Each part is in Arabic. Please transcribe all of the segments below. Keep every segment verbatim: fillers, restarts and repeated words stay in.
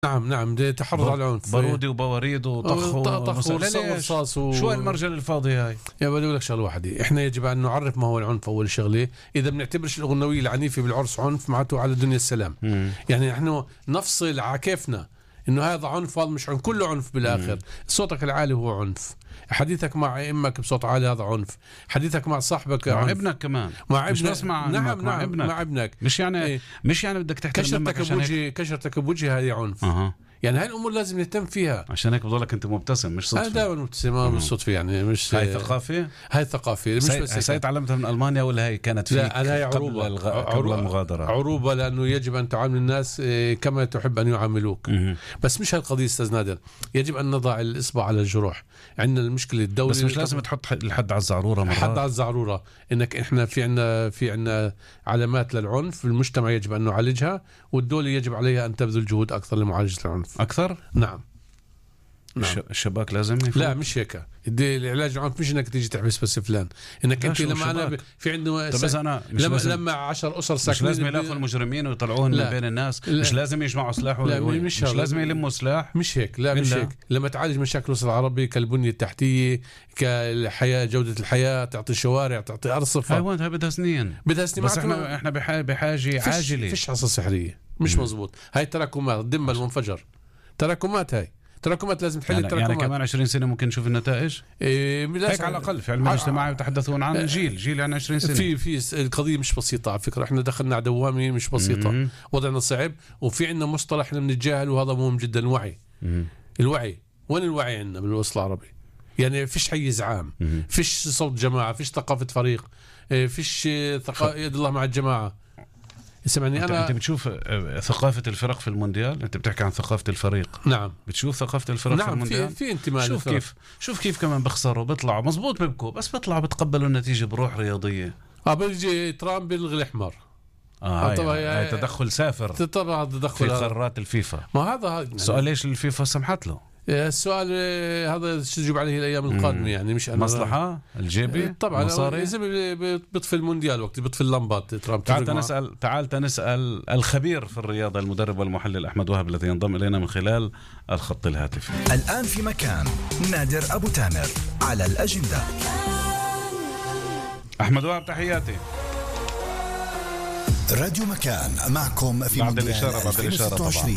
نعم نعم دي تحرض على العنف، بارودي وبواريد وطخ ورصاص و... شو المرجل الفاضي هاي؟ يا بدي اقول لك شغله واحده، احنا يجب ان نعرف ما هو العنف. اول شغله اذا بنعتبرش الاغنويه العنيفه بالعرس عنف معناته على الدنيا السلام. مم. يعني نحن نفصل على كيفنا انه هذا عنف هذا مش عنف، كله عنف بالاخر. مم. صوتك العالي هو عنف، حديثك مع امك بصوت عالي هذا عنف، حديثك مع صاحبك مع عنف. ابنك كمان مع ابنك. مش بس مع نعم نعم مع ابنك. مع ابنك مش يعني ايه. مش يعني بدك تحكي كشرتك بوجهي كشرتك بوجهي هذه عنف. أه. يعني هاي الامور لازم نهتم فيها، عشان هيك بضلك انت مبتسم مش صدفه. انا دائما مبتسم مش صدفه، يعني مش هاي ثقافه هاي ثقافه مش سي... بس هي تعلمتها من المانيا ولا هي كانت فيك؟ لا انا هي عروبه قبل, الغ... قبل المغادره. عروبه لانه يجب ان تعامل الناس كما تحب ان يعاملوك. م- بس مش هالقضيه استاذ نادر، يجب ان نضع الاصبع على الجروح. عندنا المشكله الدولة، بس مش لازم تحط الحد على الزعروره مرات. حد على الزعروره انك احنا في عندنا في عندنا علامات للعنف في المجتمع يجب ان نعالجها، والدوله يجب عليها ان تبذل جهود اكثر لمعالجه العنف اكثر. نعم نعم. الشباك لازم يفوق. لا مش هيك، العلاج العنف مش انك تيجي تحبس بس فلان، انك انت لما انا ب... في عنده س... أنا لما لازم... لما عشر اسر ساكنين مش لازم يلاقوا المجرمين ويطلعوهم من بين الناس. لا. مش لازم يجمعوا سلاح لا و... مش, مش لازم يلموا سلاح. مش هيك لا مش هيك. لما تعالج مشاكل الوسط العربي كالبنيه التحتيه كالحياه جوده الحياه، تعطي شوارع تعطي ارصفه. هاي وين هاي بدها سنين بدها سنين بس احنا احنا بحاجه بحاجه عاجله. فيش عصا سحريه مش م. مزبوط. هاي تراكمات ضمن المنفجر، تراكمات هاي تراكمات لازم تحل. يعني, التراكمات يعني كمان عشرين سنة ممكن نشوف النتائج. إيه هيك على الأقل في علم الاجتماع يتحدثون عن جيل جيل يعني عشرين سنة. في في القضية مش بسيطة على فكرة، احنا دخلنا على دوامة مش بسيطة. م-م. وضعنا صعب، وفي عندنا مصطلح احنا بنتجاهل وهذا مهم جدا، الوعي. م-م. الوعي وين الوعي عندنا بالوسط العربي؟ يعني فيش حيز عام، م-م. فيش صوت جماعة، فيش ثقافة فريق، فيش ثقافة يد الله مع الجماعة. اسمعني أنت, أنا أنت بتشوف ثقافة الفرق في المونديال، أنت بتحكي عن ثقافة الفريق. نعم بتشوف ثقافة الفرق نعم في المونديال. في, في انتماء. شوف كيف شوف كيف كمان بخسروا بيطلعوا مزبوط بيبكوا بس بيطلعوا بتقبلوا النتيجة بروح رياضية. اه بيجي ترامب بالغي الأحمر. اه طبعا هاي تدخل سافر طبعا تدخل في قرارات الفيفا. ما هذا سؤال ليش الفيفا سمحت له؟ السؤال هذا تجيب عليه الايام القادمه. يعني مش أنا مصلحه الجيبي طبعا اذا بيطفي المونديال وقت بيطفي اللمبات ترامب. تعال نسال تعال نسال الخبير في الرياضه المدرب والمحلل احمد وهب الذي ينضم الينا من خلال الخط الهاتفي الان. في مكان نادر ابو تامر على الاجنده. احمد وهب تحياتي. راديو مكان معكم في بعد الاشاره بعد الاشاره طبعا.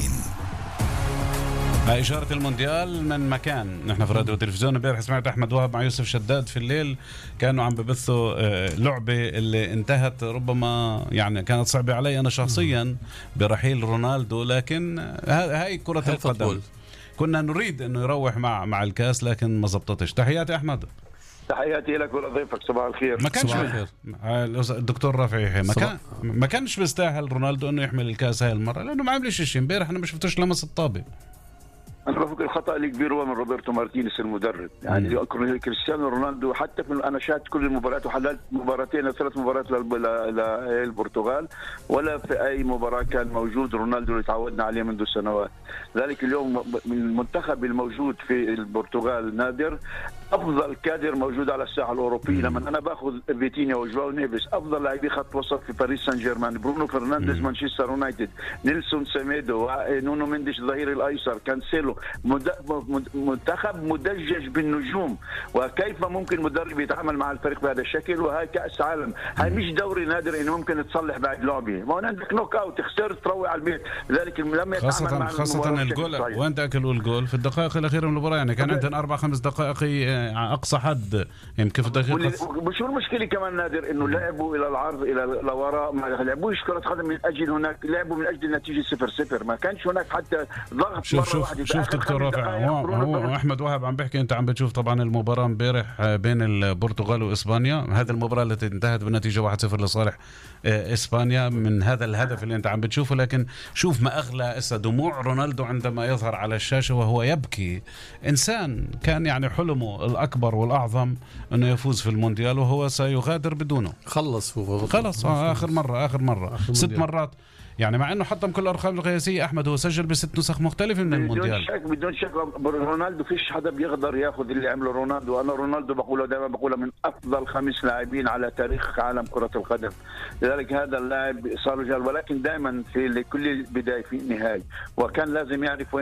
هاي إشارة المونديال من مكان. نحن في راديو وتلفزيون. امبارح سمعت أحمد وهب مع يوسف شداد في الليل كانوا عم ببثوا لعبة اللي انتهت ربما يعني كانت صعبة علي أنا شخصيا برحيل رونالدو، لكن هاي كرة القدم. كنا نريد أنه يروح مع مع الكاس لكن ما زبطتش. تحياتي أحمد. تحياتي لك ولضيفك. صباح الخير. ما كانش الدكتور رافعي ما كان ما كانش بيستاهل رونالدو انه يحمل الكاس هاي المره لانه ما عملش شيء. امبارح انا ما شفتوش لمس الطابه. أنا بفكر الخطأ الكبير هو من روبرتو مارتينيز المدرب. يعني مم. كريستيانو رونالدو حتى في أنا شاهدت كل المباريات وحللت مباراتين ثلاث مباريات للبرتغال ولا في أي مباراة كان موجود رونالدو اللي تعودنا عليه منذ سنوات. ذلك اليوم المنتخب الموجود في البرتغال نادر أفضل كادر موجود على الساحة الأوروبية. لما أنا بأخذ فيتينيا وجواو نيفيس أفضل لاعبي خط وسط في باريس سان جيرمان، برونو فرنانديز مانشستر يونايتد، نيلسون سيميدو، نونو مينديش الظهير الأيسر، كانسيلو. منتخب مدجج بالنجوم. وكيف ممكن مدرب يتعامل مع الفريق بهذا الشكل؟ وهي كأس عالم، هاي مش دوري نادر انه ممكن تصلح بعد لعبه. ما هو عندك نوك اوت خسرت تروح على البيت. لذلك لما يتعامل خاصة مع خاصة الجول وين تاكلوا الجول في الدقائق الأخيرة من المباراة. يعني كان عندنا أربع خمس دقائق أقصى حد يمكن في دقيقة. وشو المشكلة كمان نادر انه لعبوا إلى العرض إلى لوراء، ما لعبوش كرة قدم من أجل هناك، لعبوا من أجل النتيجة صفر صفر. ما كانش هناك حتى ضغط. شوف شوف شوف دكتور رافع، هو, هو احمد وهب عم بحكي. انت عم بتشوف طبعا المباراه امبارح بين البرتغال واسبانيا، هذه المباراه التي انتهت بنتيجه واحد صفر لصالح اسبانيا من هذا الهدف اللي انت عم بتشوفه. لكن شوف ما اغلى اسا دموع رونالدو عندما يظهر على الشاشه وهو يبكي. انسان كان يعني حلمه الاكبر والاعظم انه يفوز في المونديال وهو سيغادر بدونه. خلص هو خلص آه اخر مره اخر مره آخر ست مرات. يعني مع انه حطم كل الارقام القياسيه احمد، هو سجل بست نسخ مختلفه من المونديال. بدون شك بدون شك رونالدو فيش حدا بيقدر ياخذ اللي عمله رونالدو. انا رونالدو بقوله دائما، بقوله من افضل خمس لاعبين على تاريخ عالم كره القدم. لذلك هذا اللاعب صار رجال، ولكن دائما في لكل بدايه في نهايه، وكان لازم يعرف وين